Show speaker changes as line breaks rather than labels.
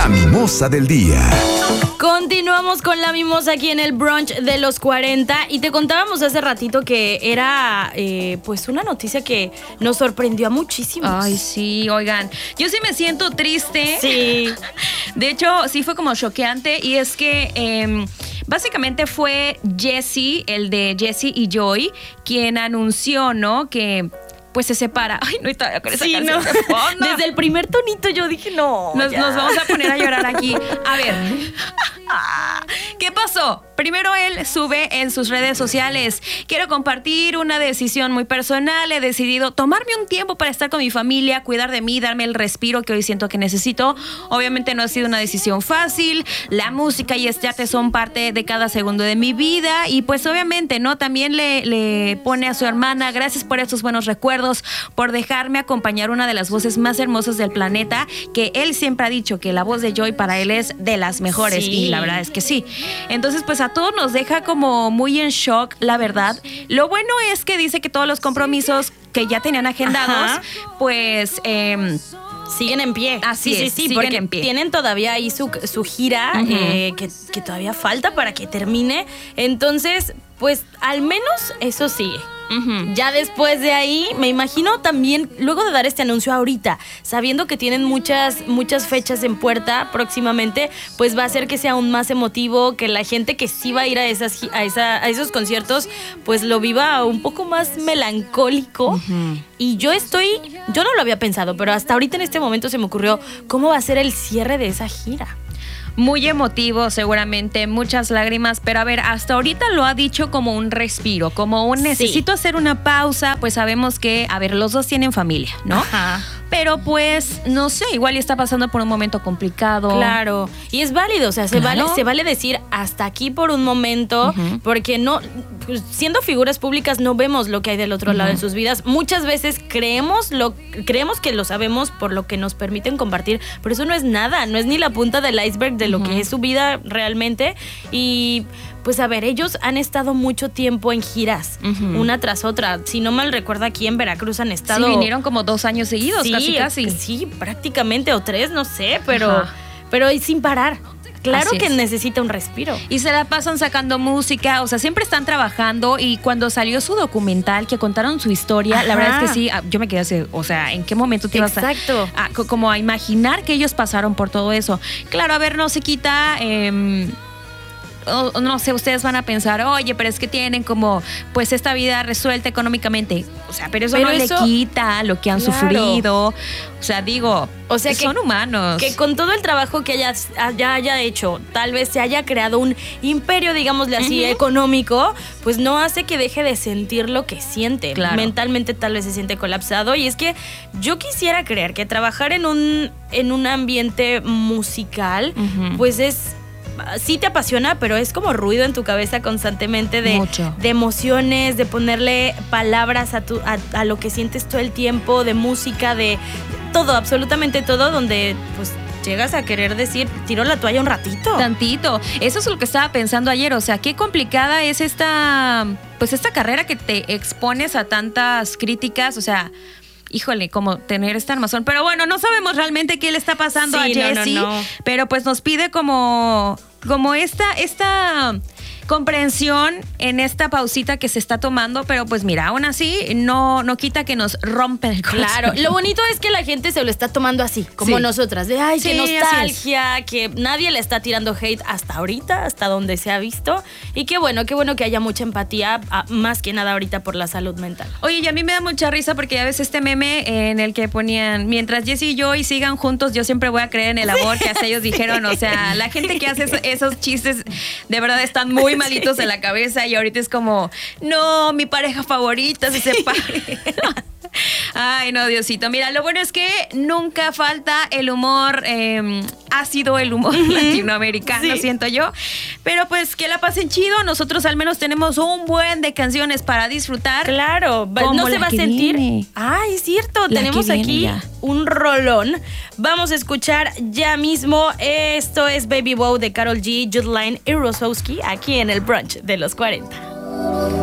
mimosa del día.
Continuamos con la mimosa aquí en el brunch de los 40 y te contábamos hace ratito que era pues una noticia que nos sorprendió a muchísimos.
Ay, sí, oigan, yo sí me siento triste.
Sí.
De hecho, sí fue como choqueante y es que básicamente fue Jesse, el de Jesse y Joy, quien anunció, ¿no? Que pues se separa. Ay, no, y todavía con esa canción de fondo.
Desde el primer tonito yo dije, no.
Nos vamos a poner a llorar aquí. A ver, ¿qué pasó? Primero él sube en sus redes sociales: quiero compartir una decisión muy personal. He decidido tomarme un tiempo para estar con mi familia, cuidar de mí, darme el respiro que hoy siento que necesito. Obviamente no ha sido una decisión fácil. La música y este arte son parte de cada segundo de mi vida. Y pues obviamente, ¿no? También le pone a su hermana: gracias por estos buenos recuerdos, por dejarme acompañar una de las voces más hermosas del planeta, que él siempre ha dicho que la voz de Joy para él es de las mejores.
Sí.
Y la verdad es que sí. Entonces pues a todos nos deja como muy en shock, la verdad. Lo bueno es que dice que todos los compromisos que ya tenían agendados, pues
siguen en pie.
Así es,
sí,
siguen
porque
en pie.
tienen todavía ahí su gira, que todavía falta para que termine. Entonces, pues al menos eso sigue. Ya después de ahí, me imagino también, luego de dar este anuncio ahorita, sabiendo que tienen muchas fechas en puerta próximamente, pues va a hacer que sea aún más emotivo, que la gente que sí va a ir a esos conciertos, pues lo viva un poco más melancólico. Y yo no lo había pensado, pero hasta ahorita en este momento se me ocurrió cómo va a ser el cierre de esa gira.
Muy emotivo, seguramente, muchas lágrimas, pero a ver, hasta ahorita lo ha dicho como un respiro, como un necesito hacer una pausa, pues sabemos que, a ver, los dos tienen familia, ¿no?
Ajá.
Pero pues, no sé, igual está pasando por un momento complicado.
Claro, y es válido, o sea, se vale decir hasta aquí por un momento, porque no, pues, siendo figuras públicas no vemos lo que hay del otro lado de sus vidas. Muchas veces creemos que lo sabemos por lo que nos permiten compartir, pero eso no es nada, no es ni la punta del iceberg de lo que es su vida realmente. Y pues a ver, ellos han estado mucho tiempo en giras, una tras otra. Si no mal recuerdo, aquí en Veracruz han estado...
Sí, vinieron como 2 años seguidos, casi.
Sí, prácticamente, o 3, no sé, pero sin parar. Claro que necesita un respiro.
Y se la pasan sacando música, o sea, siempre están trabajando. Y cuando salió su documental, que contaron su historia, la verdad es que sí, yo me quedé así, o sea, ¿en qué momento te ibas como a imaginar que ellos pasaron por todo eso? Claro, a ver, no se quita... no sé, ustedes van a pensar, oye, pero es que tienen como pues esta vida resuelta económicamente. O sea, pero eso no le quita lo que han sufrido. O sea, digo, o sea, que son humanos.
Que con todo el trabajo que haya hecho, tal vez se haya creado un imperio, digámosle así, económico, pues no hace que deje de sentir lo que siente.
Claro.
Mentalmente tal vez se siente colapsado. Y es que yo quisiera creer que trabajar en un ambiente musical, pues sí te apasiona, pero es como ruido en tu cabeza constantemente de emociones, de ponerle palabras a lo que sientes todo el tiempo, de música, de todo, absolutamente todo, donde pues llegas a querer decir, tiro la toalla un ratito.
Tantito. Eso es lo que estaba pensando ayer. O sea, qué complicada es esta carrera que te expones a tantas críticas. O sea, híjole, como tener esta armazón. Pero bueno, no sabemos realmente qué le está pasando a Jesse. No. Pero pues nos pide como esta comprensión en esta pausita que se está tomando, pero pues mira, aún así no quita que nos rompen el corazón.
Claro, lo bonito es que la gente se lo está tomando así, como nosotras, de ay, qué nostalgia, que nadie le está tirando hate hasta ahorita, hasta donde se ha visto, y qué bueno que haya mucha empatía, más que nada ahorita por la salud mental.
Oye, y a mí me da mucha risa porque ya ves este meme en el que ponían, mientras Jesse y Joy sigan juntos, yo siempre voy a creer en el amor, que hasta ellos dijeron, o sea, la gente que hace esos chistes de verdad están muy malitos de la cabeza, y ahorita es como, no, mi pareja favorita se separa. Ay, no, Diosito. Mira, lo bueno es que nunca falta el humor ácido, el humor latinoamericano, siento yo. Pero pues que la pasen chido. Nosotros al menos tenemos un buen de canciones para disfrutar.
Claro, no se va a sentir. Ay, es cierto, tenemos aquí un rolón. Vamos a escuchar ya mismo. Esto es Baby Wow de Karol G, Jude Line y Rosowski, aquí en el brunch de los 40.